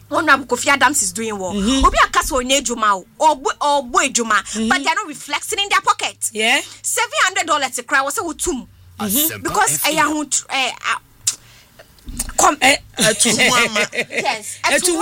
One of Kofi Adams is doing well. Obi Akaso Nejuma or boy Juma, but they're not reflecting in their pocket. Yeah. $700 a cry was a utum. Because yes,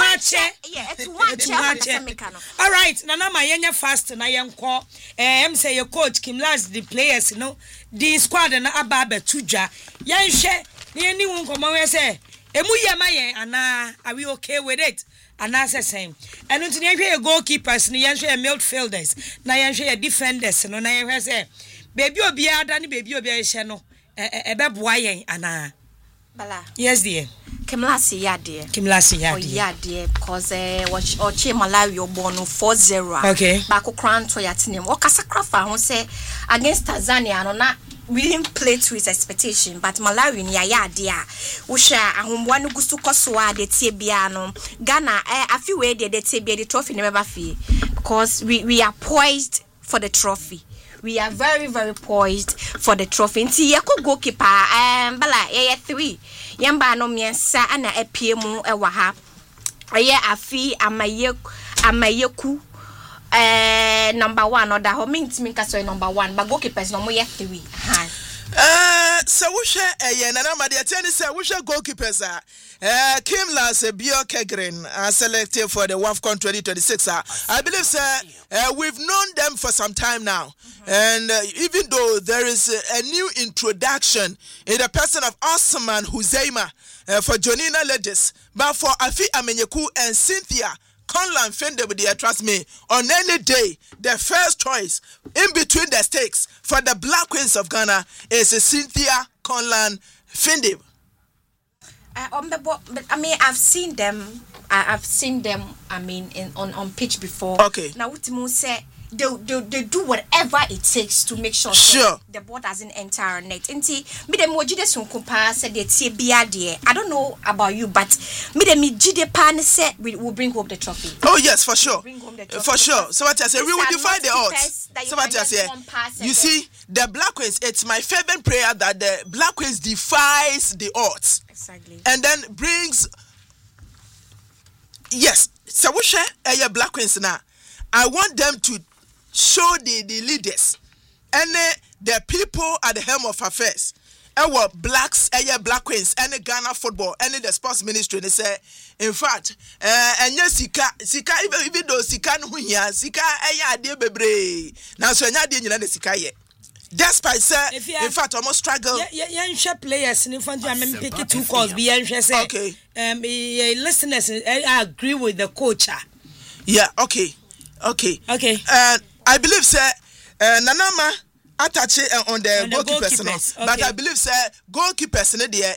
all right, Nana Mayenya fast na yenko. Say your coach Kim Last the players, the squad and Ababe Tuja. Yanshe, ni won come we say. Emu yemaye ana are we okay with it? And as I say, and until you goalkeepers, ni yanshe midfielders, na yanshe defenders, no na yanshe baby obia dani baby obia hye no ebeboa yen ana Bala. Yes dear. Kimlasi ya dear. Oh yeah dear because oche Malawi obono 4-0. Okay. Bako crown to yatinem. Okasakra fa ho say against Tanzania no na we didn't play to his expectation, but Malawi ni ya dear. Usha ahomboa no gusto kosoa de tie bia no. Ghana afi we de tie bia the trophy never fee because we are poised for the trophy. We are very, very poised for the trophy. Nti yeko goalkeeper bala 3. Yamba no miensa ana epiemu ewa ha. Afi amayeku number 1 or da ho mintimi ka so number 1 but goalkeepers no mo 3. So we share Nana Madia Tenny said we share goalkeepers Kim Last Bio Kegrin selected for the WAFCON 2026. I believe sir we've known them for some time now. And even though there is a new introduction in the person of Osman Huzeima for Jonina Ledges, but for Afi Amenyeku and Cynthia Conlan Fendeb, trust me, on any day, the first choice in between the stakes for the Black Queens of Ghana is Cynthia Conlan Fendeb. I mean, I've seen them. I mean, on pitch before. Okay. Now, what you say? They do whatever it takes to make sure the ball doesn't enter our net. Inti me dem wojide sun kumpa said the tie bia de. I don't know about you, but me dem jide pan said we will bring home the trophy. Oh yes, for sure. For sure. So what I say, we will defy the odds. So what I say, you see, the Black Queens, it's my favorite prayer that the Black Queens defies the odds. Exactly. And then brings yes, so we share Black Queens now. I want them to show the leaders and the people at the helm of affairs. Our blacks, Black Queens, and Ghana football, and the sports ministry. They say, in fact, and yes, Sika, even though Sika no here, Sika, dear bebre. Now, so you're doing the Sika yet. Despite sir, in fact, almost struggle. Young players in front of me pick 2 calls. Be say, okay. Listeners, I agree with the coach. Yeah. Okay. I believe, sir, Nanama attach on the goalkeepers, but I believe, sir, goalkeepers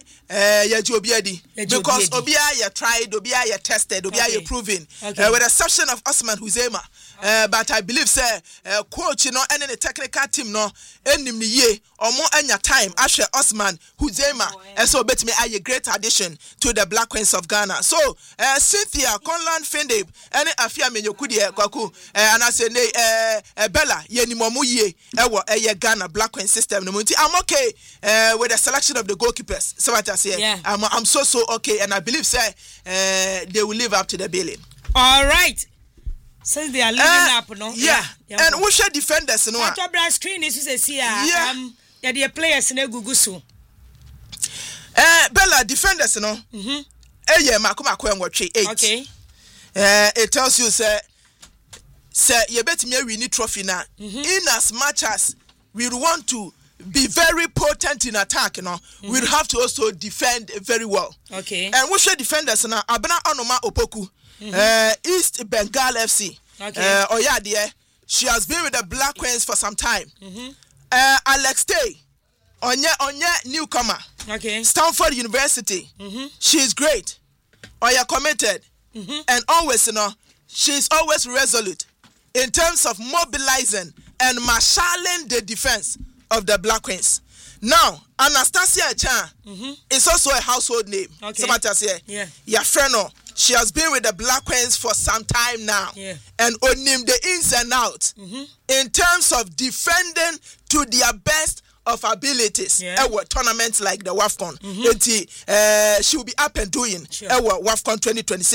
because Obia you tried, Obia you tested, Obia you proven, with the exception of Osman Huzeima. But I believe, sir, coach, and the technical team, any year or more any time, Asher Osman Huzeima, and so bet me a great addition to the Black Queens of Ghana. So, Cynthia Conlan Fendeb, and Afia Menyokudi, Kwaku, and I say, Bella, Yenimomuye, a Ghana Black Queen system. I'm okay with the selection of the goalkeepers. So what I say, I'm so okay, and I believe, sir, they will live up to the billing. All right. Since they are living up, no? Yeah. And we should defenders, no? Top brand screen is to see, the players in a gugusu. Bella, defenders, no? Makuma Kwen 8. Okay. It tells you, sir, you bet me we need trophy now. In as much as we want to be very potent in attack, we'll have to also defend very well. Okay. And we should defenders now. Abena Anoma Opoku. East Bengal FC. Okay. Dear, she has been with the Black Queens for some time. Alex Tay, Onya newcomer. Okay. Stanford University. She's great. Oya committed. And always, she's always resolute in terms of mobilizing and marshalling the defense of the Black Queens. Now, Anastasia Chan is also a household name. Okay. Somebody say, yeah. Freno. She has been with the Black Queens for some time now. Yeah. And on him the ins and outs in terms of defending to their best of abilities. Tournaments like the WAFCON. She will be up and doing WAFCON 2026.